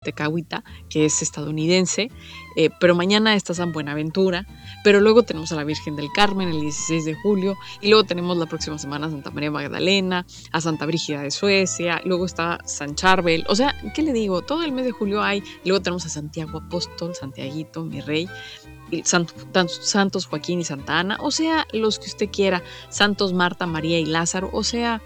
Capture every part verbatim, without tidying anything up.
Tecahuita, que es estadounidense, eh, pero mañana está San Buenaventura, pero luego tenemos a la Virgen del Carmen el dieciséis de julio, y luego tenemos la próxima semana a Santa María Magdalena, a Santa Brígida de Suecia, luego está San Charbel, o sea, ¿qué le digo? Todo el mes de julio hay, y luego tenemos a Santiago Apóstol, Santiaguito, mi rey, y Santo, Santos Joaquín y Santa Ana, o sea, los que usted quiera, Santos Marta, María y Lázaro, o sea,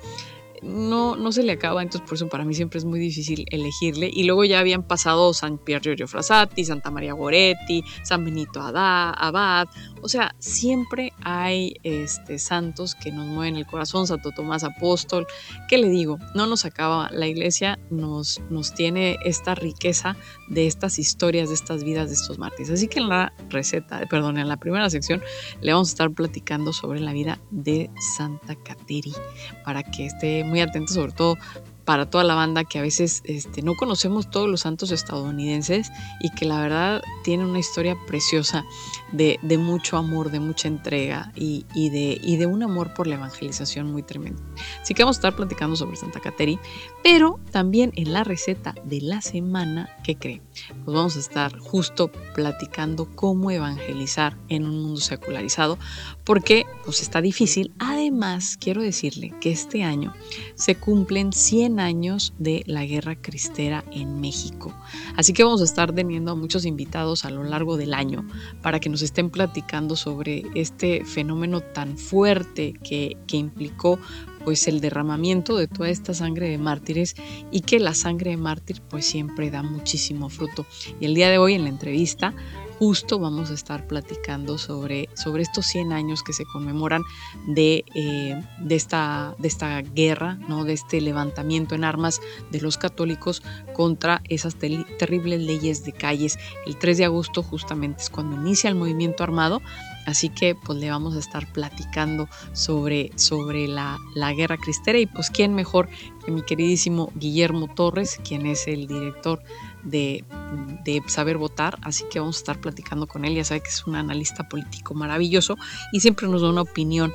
no, no se le acaba, entonces por eso para mí siempre es muy difícil elegirle. Y luego ya habían pasado San Pier Giorgio Frassati, Santa María Goretti, San Benito Abad, o sea, siempre hay este, santos que nos mueven el corazón, Santo Tomás Apóstol. ¿Qué le digo? No nos acaba, la iglesia nos, nos tiene esta riqueza de estas historias, de estas vidas de estos mártires. Así que en la receta, perdón, en la primera sección le vamos a estar platicando sobre la vida de Santa Kateri, para que esté muy atento, sobre todo para toda la banda que a veces este, no conocemos todos los santos estadounidenses y que la verdad tienen una historia preciosa de, de mucho amor, de mucha entrega y, y, de, y de un amor por la evangelización muy tremendo. Así que vamos a estar platicando sobre Santa Kateri, pero también en la receta de la semana, ¿qué cree? Pues vamos a estar justo platicando cómo evangelizar en un mundo secularizado, porque pues está difícil. Además, quiero decirle que este año se cumplen cien años de la Guerra Cristera en México. Así que vamos a estar teniendo a muchos invitados a lo largo del año para que nos estén platicando sobre este fenómeno tan fuerte que, que implicó pues el derramamiento de toda esta sangre de mártires, y que la sangre de mártir pues siempre da muchísimo fruto. Y el día de hoy en la entrevista justo vamos a estar platicando sobre, sobre estos cien años que se conmemoran de, eh, de, esta, de esta guerra, ¿no? De este levantamiento en armas de los católicos contra esas ter- terribles leyes de calles. El tres de agosto justamente es cuando inicia el movimiento armado, así que pues le vamos a estar platicando sobre, sobre la, la guerra cristera, y pues quién mejor que mi queridísimo Guillermo Torres, quien es el director de, de Saber Votar, así que vamos a estar platicando con él. Ya sabe que es un analista político maravilloso y siempre nos da una opinión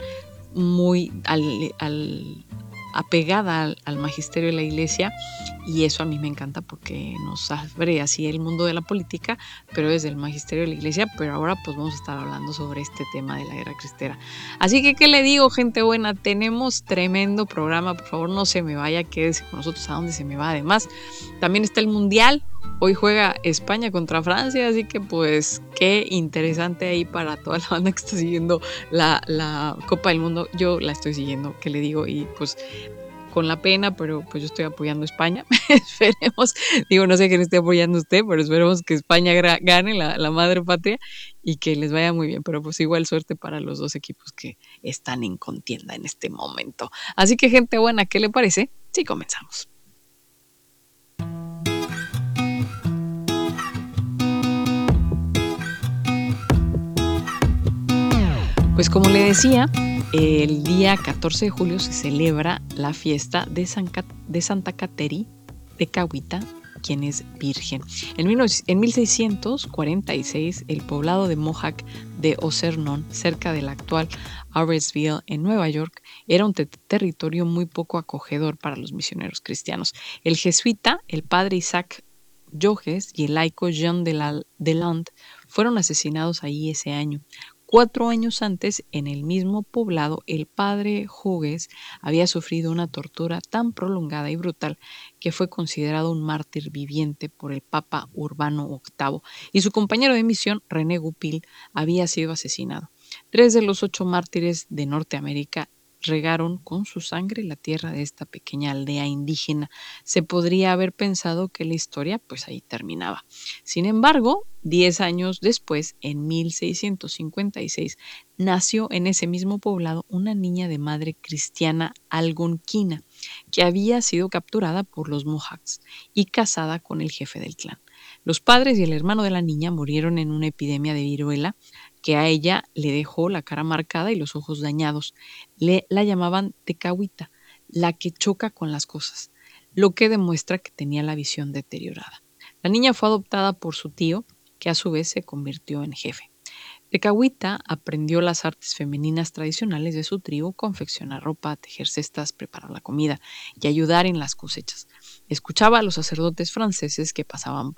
muy al, al, apegada al, al magisterio de la iglesia, y eso a mí me encanta porque nos abre así el mundo de la política, pero desde el magisterio de la iglesia. Pero ahora pues vamos a estar hablando sobre este tema de la guerra cristera. Así que, ¿qué le digo, gente buena? Tenemos tremendo programa, por favor no se me vaya, quédese con nosotros. ¿A dónde se me va? Además, también está el Mundial. Hoy juega España contra Francia, así que pues qué interesante ahí para toda la banda que está siguiendo la, la Copa del Mundo. Yo la estoy siguiendo, ¿qué le digo? Y pues con la pena, pero pues yo estoy apoyando a España. Esperemos, digo, no sé quién esté apoyando usted, pero esperemos que España gra- gane la, la madre patria y que les vaya muy bien. Pero pues igual suerte para los dos equipos que están en contienda en este momento. Así que, gente buena, ¿qué le parece? Sí, comenzamos. Pues como le decía, el día catorce de julio se celebra la fiesta de, San Cat- de Santa Kateri Tecahuita, quien es virgen. En, en mil seiscientos cuarenta y seis, el poblado de Mojac de Ocernon, cerca del actual Aresville, en Nueva York, era un te- territorio muy poco acogedor para los misioneros cristianos. El jesuita, el padre Isaac Jogues, y el laico Jean de la, Deland fueron asesinados ahí ese año. Cuatro años antes, en el mismo poblado, el padre Jogues había sufrido una tortura tan prolongada y brutal que fue considerado un mártir viviente por el Papa Urbano octavo, y su compañero de misión, René Goupil, había sido asesinado. Tres de los ocho mártires de Norteamérica regaron con su sangre la tierra de esta pequeña aldea indígena. Se podría haber pensado que la historia pues ahí terminaba. Sin embargo, diez años después, en mil seiscientos cincuenta y seis, nació en ese mismo poblado una niña de madre cristiana algonquina que había sido capturada por los Mohawks y casada con el jefe del clan. Los padres y el hermano de la niña murieron en una epidemia de viruela que a ella le dejó la cara marcada y los ojos dañados. Le, la llamaban Tecahuita, la que choca con las cosas, lo que demuestra que tenía la visión deteriorada. La niña fue adoptada por su tío, que a su vez se convirtió en jefe. Tecahuita aprendió las artes femeninas tradicionales de su tribu: confeccionar ropa, tejer cestas, preparar la comida y ayudar en las cosechas. Escuchaba a los sacerdotes franceses que pasaban